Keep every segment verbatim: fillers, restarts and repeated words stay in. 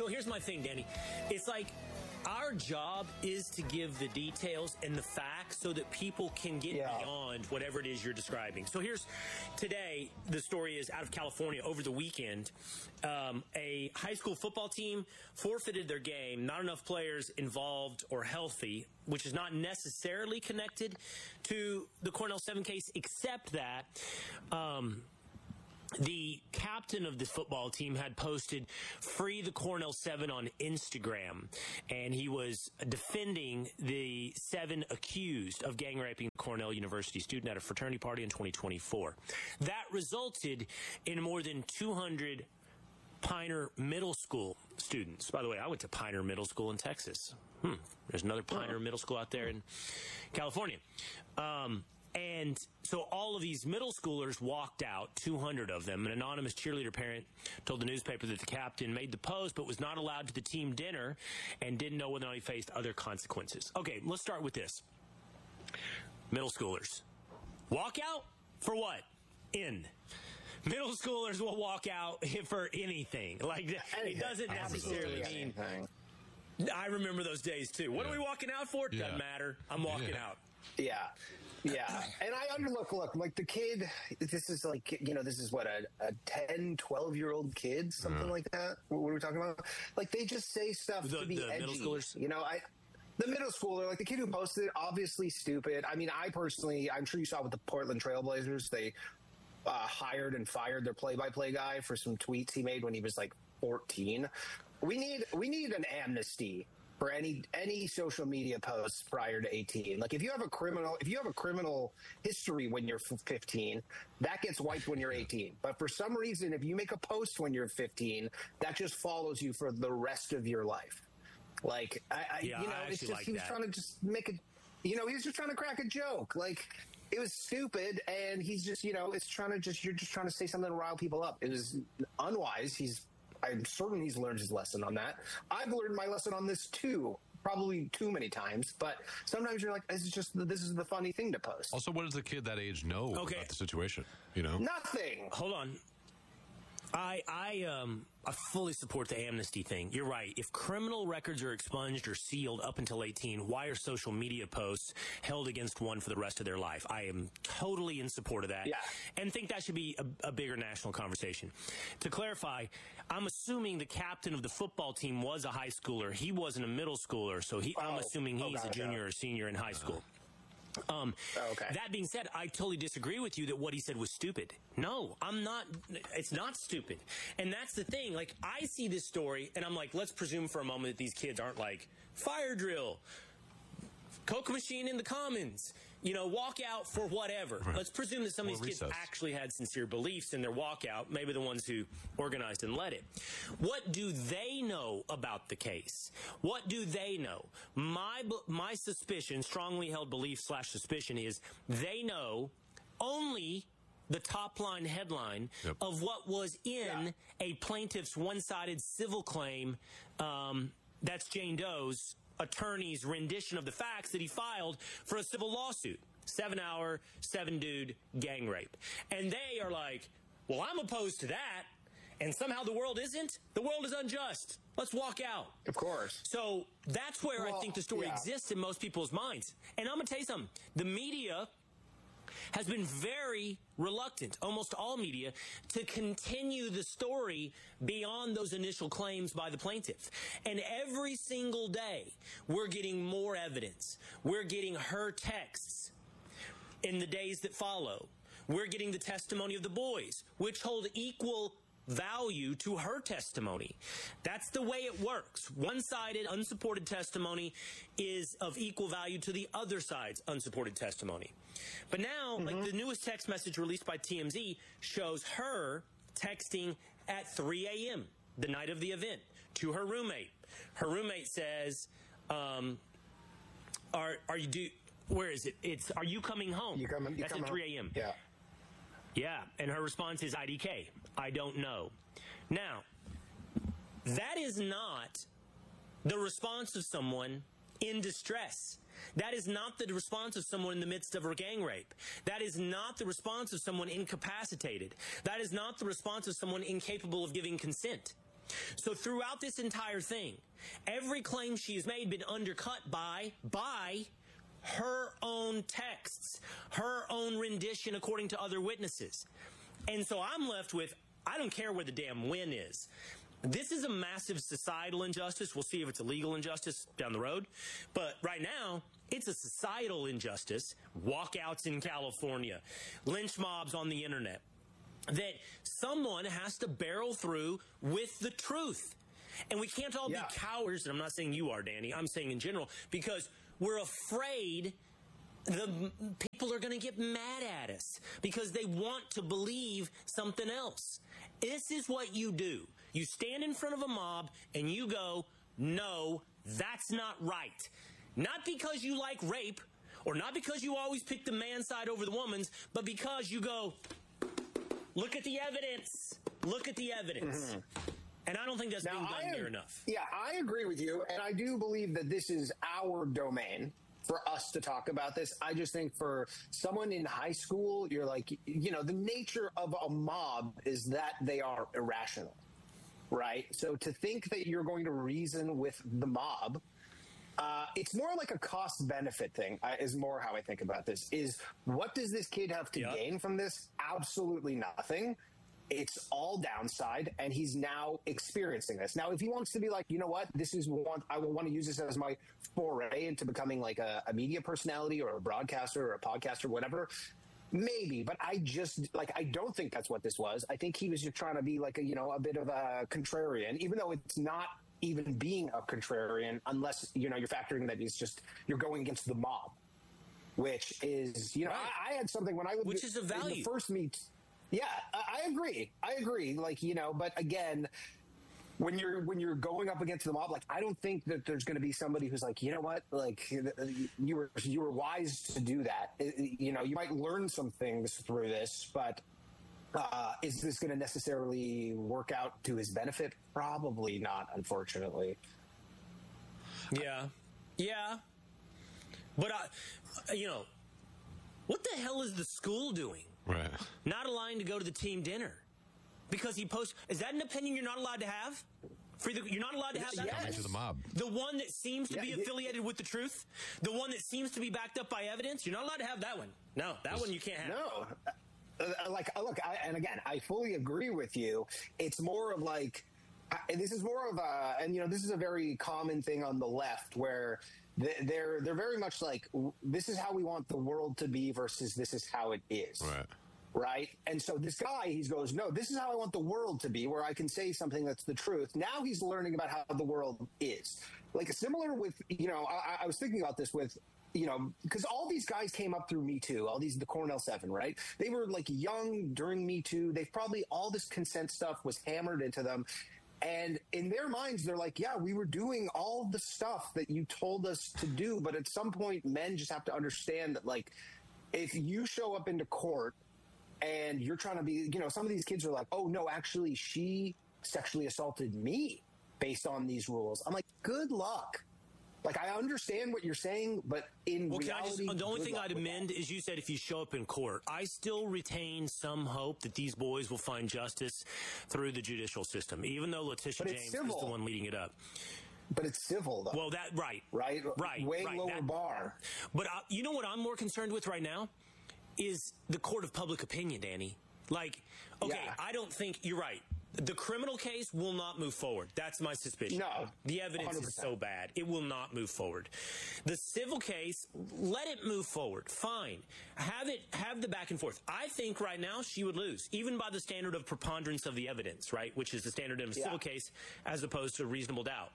So here's my thing, Danny. It's like our job is to give the details and the facts so that people can get yeah. beyond whatever it is you're describing. So here's today, the story is out of California over the weekend. Um, a high school football team forfeited their game, not enough players involved or healthy, which is not necessarily connected to the Cornell seven case, except that um, the captain of the football team had posted Free the Cornell seven on Instagram, and he was defending the seven accused of gang raping a Cornell University student at a fraternity party in twenty twenty-four. That resulted in more than two hundred Piner Middle School students. By the way, I went to Piner Middle School in Texas. Hmm. There's another Piner Middle School out there in California. Um, And so all of these middle schoolers walked out, two hundred of them. An anonymous cheerleader parent told the newspaper that the captain made the post but was not allowed to the team dinner and didn't know whether or not he faced other consequences. Okay, let's start with this. Middle schoolers. Walk out for what? In. Middle schoolers will walk out for anything. Like, it doesn't necessarily mean anything. I remember those days, too. What yeah. are we walking out for? Doesn't yeah. matter. I'm walking yeah. out. Yeah, yeah. And I under look, look, like the kid, this is like, you know, this is what, a, a ten, twelve-year-old kid, something yeah. like that? What are we talking about? Like, they just say stuff the, to be the edgy. Middle schoolers? You know, I... The middle schooler, like the kid who posted it, obviously stupid. I mean, I personally, I'm sure you saw with the Portland Trailblazers, they uh, hired and fired their play-by-play guy for some tweets he made when he was like fourteen. We need, we need an amnesty for any any social media posts prior to eighteen. Like if you have a criminal, if you have a criminal history when you're fifteen, that gets wiped when you're eighteen. But for some reason, if you make a post when you're fifteen, that just follows you for the rest of your life. Like I, I yeah, you know, I it's just like he was that. trying to just make a, you know, he was just trying to crack a joke. Like it was stupid, and he's just, you know, it's trying to just you're just trying to say something to rile people up. It was unwise. He's I'm certain he's learned his lesson on that. I've learned my lesson on this too, probably too many times. But sometimes you're like, this is just this is the funny thing to post. Also, what does the kid that age know okay. about the situation? You know, nothing. Hold on. I I um I fully support the amnesty thing. You're right. If criminal records are expunged or sealed up until eighteen, why are social media posts held against one for the rest of their life? I am totally in support of that. Yeah. And think that should be a, a bigger national conversation. To clarify, I'm assuming the captain of the football team was a high schooler. He wasn't a middle schooler, so he, oh, I'm assuming he's oh, a junior or senior in high school. Um, oh, okay. That being said, I totally disagree with you that what he said was stupid. No, I'm not. It's not stupid. And that's the thing. Like, I see this story and I'm like, let's presume for a moment that these kids aren't like fire drill, Coke machine in the commons, you know, walk out for whatever. Right. Let's presume that some of these kids actually had sincere beliefs in their walkout, maybe the ones who organized and led it. What do they know about the case? What do they know? My my suspicion, strongly held belief slash suspicion is they know only the top line headline yep. of what was in yeah. a plaintiff's one-sided civil claim. Um, that's Jane Doe's attorney's rendition of the facts that he filed for a civil lawsuit. Seven hour, seven dude gang rape. And they are like, well, I'm opposed to that. And somehow the world isn't. The world is unjust. Let's walk out. Of course. So that's where well, I think the story yeah. exists in most people's minds. And I'm going to tell you something. The media has been very reluctant, almost all media, to continue the story beyond those initial claims by the plaintiff. And every single day, we're getting more evidence. We're getting her texts in the days that follow. We're getting the testimony of the boys, which hold equal value to her testimony. That's the way it works. One-sided, unsupported testimony is of equal value to the other side's unsupported testimony. But now, mm-hmm. like the newest text message released by T M Z shows her texting at three a.m. the night of the event to her roommate. Her roommate says, um, are, are you do, where is it? It's, are you coming home? You coming, you That's coming at three a.m. Yeah. Yeah, and her response is I D K. I don't know. Now, that is not the response of someone in distress. That is not the response of someone in the midst of a gang rape. That is not the response of someone incapacitated. That is not the response of someone incapable of giving consent. So throughout this entire thing, every claim she has made been undercut by, by her own texts, her own rendition according to other witnesses. And so I'm left with, I don't care where the damn win is. This is a massive societal injustice. We'll see if it's a legal injustice down the road. But right now, it's a societal injustice. Walkouts in California, lynch mobs on the internet, that someone has to barrel through with the truth. And we can't all yeah. be cowards. And I'm not saying you are, Danny. I'm saying in general, because we're afraid the people are going to get mad at us because they want to believe something else. This is what you do. You stand in front of a mob and you go, no, that's not right. Not because you like rape or not because you always pick the man's side over the woman's, but because you go, look at the evidence. Look at the evidence. Mm-hmm. And I don't think that's now, being done near enough. Yeah, I agree with you. And I do believe that this is our domain for us to talk about this. I just think for someone in high school, you're like, you know, the nature of a mob is that they are irrational, right? So to think that you're going to reason with the mob, uh, it's more like a cost-benefit thing, uh, is more how I think about this, is what does this kid have to yep. gain from this? Absolutely nothing. It's all downside, and he's now experiencing this. Now, if he wants to be like, you know what, this is one, I will want to use this as my foray into becoming like a, a media personality or a broadcaster or a podcaster, whatever, maybe. But I just, like, I don't think that's what this was. I think he was just trying to be like a, you know, a bit of a contrarian, even though it's not even being a contrarian unless, you know, you're factoring that it's just, you're going against the mob, which is, you know, right. I, I had something when I lived which is a value. in the first meet. Yeah, I agree. I agree. Like, you know, but again, when you're when you're going up against the mob, like, I don't think that there's going to be somebody who's like, you know what, like, you were you were wise to do that. You know, you might learn some things through this, but uh, is this going to necessarily work out to his benefit? Probably not, unfortunately. Yeah, yeah, but uh, you know, what the hell is the school doing? Right. Not allowing to go to the team dinner because he posts. Is that an opinion you're not allowed to have? For the, you're not allowed to have that. Coming to the mob. The one that seems to yeah, be affiliated yeah. with the truth. The one that seems to be backed up by evidence. You're not allowed to have that one. No, that one you can't have. No. Uh, like, look, I, and again, I fully agree with you. It's more of like, I, this is more of a, and you know, this is a very common thing on the left where they're they're very much like, this is how we want the world to be versus this is how it is. Right. Right. And so this guy, he goes, no, this is how I want the world to be, where I can say something that's the truth. Now he's learning about how the world is. Like, similar with, you know, I, I was thinking about this with, you know, because all these guys came up through Me Too, all these, the Cornell Seven, right? They were like young during Me Too. They've probably, all this consent stuff was hammered into them. And in their minds, they're like, yeah, we were doing all the stuff that you told us to do. But at some point, men just have to understand that, like, if you show up into court and you're trying to be, you know, some of these kids are like, oh, no, actually, she sexually assaulted me based on these rules. I'm like, good luck. Like, I understand what you're saying, but in well, reality... Just, the only thing I'd amend that. is you said if you show up in court. I still retain some hope that these boys will find justice through the judicial system, even though Letitia James civil. is the one leading it up. But it's civil, though. Well, that, right. Right? Right. Way right, lower that, bar. But uh, you know what I'm more concerned with right now? Is the court of public opinion, Danny. Like, okay, yeah. I don't think... You're right. The criminal case will not move forward. That's my suspicion. No. The evidence one hundred percent. Is so bad. It will not move forward. The civil case, let it move forward. Fine. Have it, have the back and forth. I think right now she would lose, even by the standard of preponderance of the evidence, right? Which is the standard in a yeah. civil case as opposed to reasonable doubt.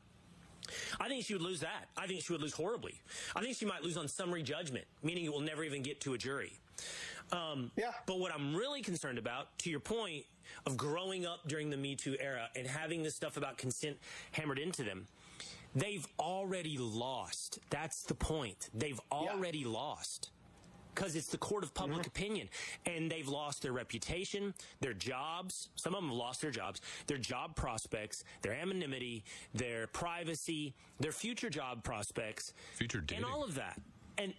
I think she would lose that. I think she would lose horribly. I think she might lose on summary judgment, meaning it will never even get to a jury. Um, yeah. But what I'm really concerned about, to your point of growing up during the Me Too era and having this stuff about consent hammered into them, they've already lost. That's the point. They've already yeah. lost. Because it's the court of public mm-hmm. opinion. And they've lost their reputation, their jobs. Some of them have lost their jobs, their job prospects, their anonymity, their privacy, their future job prospects. Future dating. And all of that. And,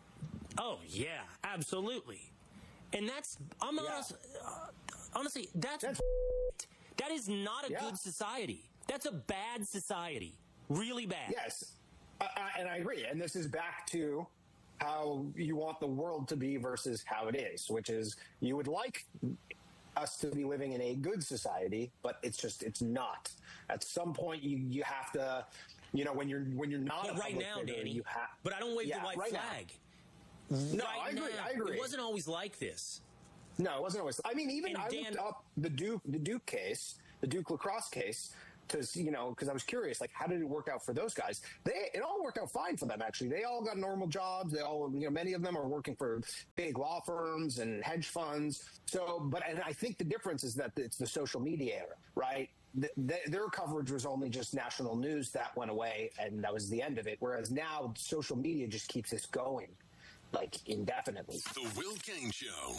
oh, yeah, absolutely. And that's, I'm yeah. honest, uh, honestly, that's, that's That is not a yeah. good society. That's a bad society. Really bad. Yes. Uh, and I agree. And this is back to how you want the world to be versus how it is, which is you would like us to be living in a good society, but it's just, it's not. At some point, you, you have to, you know, when you're when you're not but a right now, figure, Danny, you have, but I don't wave yeah, the white right flag. Now. No, right I agree. now, I agree. It wasn't always like this. No, it wasn't always. I mean, even And I Dan, looked up the Duke, the Duke case, the Duke lacrosse case, to you know, because I was curious, like, how did it work out for those guys? They it all worked out fine for them, actually. They all got normal jobs. They all, you know, many of them are working for big law firms and hedge funds. So, but and I think the difference is that it's the social media era, right? The, the, their coverage was only just national news that went away, and that was the end of it. Whereas now, social media just keeps this going, like, indefinitely. The Will Cain Show.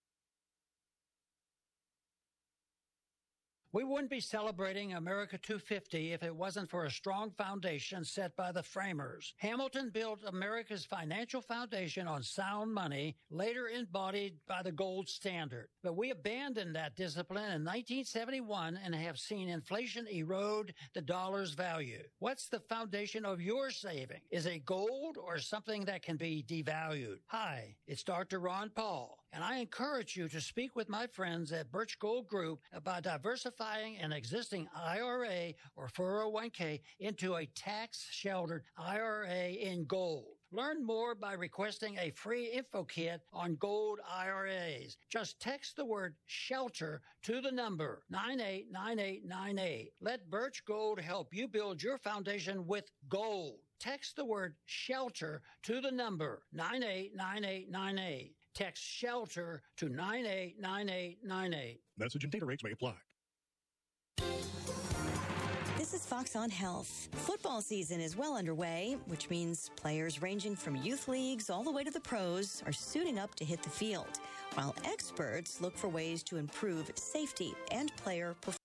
We wouldn't be celebrating America two fifty if it wasn't for a strong foundation set by the framers. Hamilton built America's financial foundation on sound money, later embodied by the gold standard. But we abandoned that discipline in nineteen seventy-one and have seen inflation erode the dollar's value. What's the foundation of your saving? Is it gold or something that can be devalued? Hi, it's Doctor Ron Paul, and I encourage you to speak with my friends at Birch Gold Group about diversifying an existing I R A or four oh one k into a tax-sheltered I R A in gold. Learn more by requesting a free info kit on gold I R As. Just text the word SHELTER to the number nine eight nine eight nine eight. Let Birch Gold help you build your foundation with gold. Text the word SHELTER to the number nine eight nine eight nine eight. Text SHELTER to nine eight nine eight nine eight. Message and data rates may apply. This is Fox on Health. Football season is well underway, which means players ranging from youth leagues all the way to the pros are suiting up to hit the field, while experts look for ways to improve safety and player performance.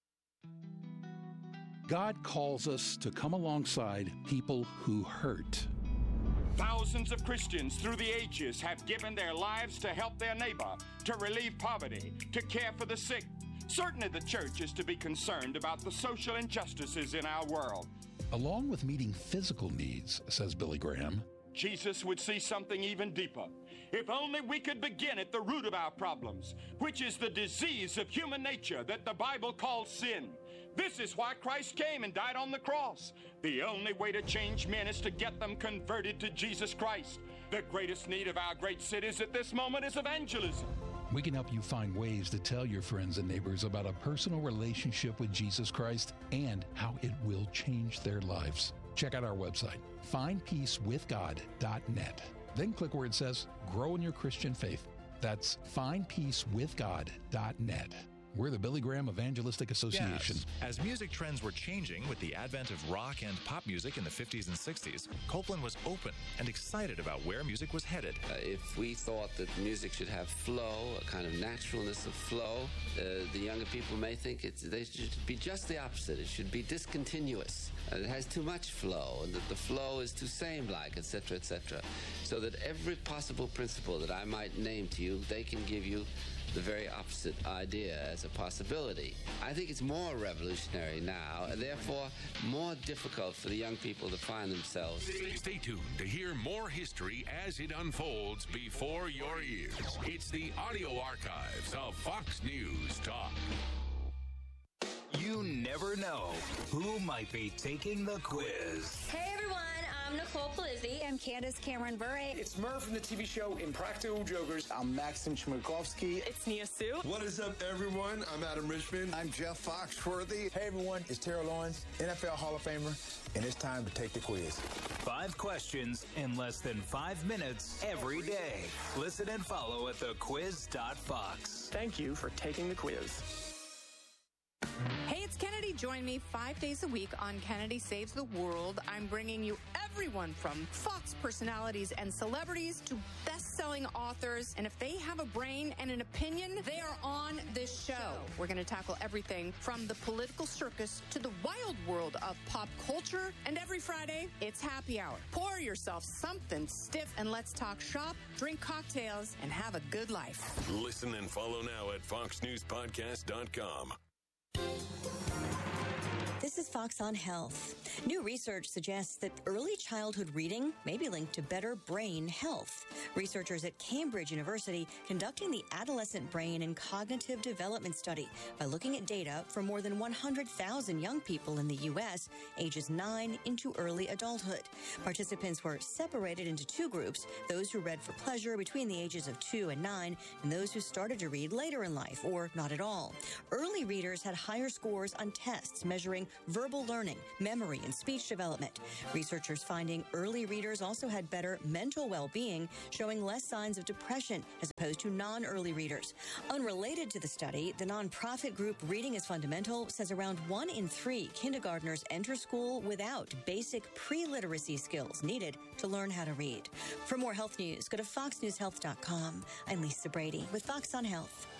God calls us to come alongside people who hurt. Thousands of Christians through the ages have given their lives to help their neighbor, to relieve poverty, to care for the sick. Certainly the church is to be concerned about the social injustices in our world. Along with meeting physical needs, says Billy Graham, Jesus would see something even deeper. If only we could begin at the root of our problems, which is the disease of human nature that the Bible calls sin. This is why Christ came and died on the cross. The only way to change men is to get them converted to Jesus Christ. The greatest need of our great cities at this moment is evangelism. We can help you find ways to tell your friends and neighbors about a personal relationship with Jesus Christ and how it will change their lives. Check out our website, find peace with god dot net. Then click where it says, Grow in Your Christian Faith. That's find peace with god dot net. We're the Billy Graham Evangelistic Association. Yes. As music trends were changing with the advent of rock and pop music in the fifties and sixties, Copeland was open and excited about where music was headed. Uh, if we thought that music should have flow, a kind of naturalness of flow, uh, the younger people may think it's, they should be just the opposite. It should be discontinuous. Uh, it has too much flow, and that the flow is too same-like, et cetera, et cetera. So that every possible principle that I might name to you, they can give you the very opposite idea as a possibility. I think it's more revolutionary now, and therefore more difficult for the young people to find themselves. Stay, stay tuned to hear more history as it unfolds before your ears. It's the audio archives of Fox News Talk. You never know who might be taking the quiz. Hey everyone, I'm Nicole Polizzi. I'm Candace Cameron Bure. It's Murph from the T V show Impractical Jokers. I'm Maxim Chmerkovsky. It's Nia Sue. What is up, everyone? I'm Adam Richmond. I'm Jeff Foxworthy. Hey everyone, it's Terrell Lawrence, N F L Hall of Famer, and it's time to take the quiz. Five questions in less than five minutes every day. Listen and follow at the quiz dot fox. Thank you for taking the quiz. Hey, it's Kennedy. Join me five days a week on Kennedy Saves the World. I'm bringing you everyone from Fox personalities and celebrities to best-selling authors. And if they have a brain and an opinion, they are on this show. We're going to tackle everything from the political circus to the wild world of pop culture. And every Friday, it's happy hour. Pour yourself something stiff and let's talk shop, drink cocktails, and have a good life. Listen and follow now at fox news podcast dot com. Fox on Health. New research suggests that early childhood reading may be linked to better brain health. Researchers at Cambridge University conducting the Adolescent Brain and Cognitive Development Study by looking at data from more than one hundred thousand young people in the U S ages nine into early adulthood. Participants were separated into two groups, those who read for pleasure between the ages of two and nine, and those who started to read later in life or not at all. Early readers had higher scores on tests measuring verbal learning, memory, and speech development. Researchers finding early readers also had better mental well-being, showing less signs of depression as opposed to non-early readers. Unrelated to the study, the nonprofit group Reading is Fundamental says around one in three kindergartners enter school without basic pre-literacy skills needed to learn how to read. For more health news, go to fox news health dot com. I'm Lisa Brady with Fox on Health.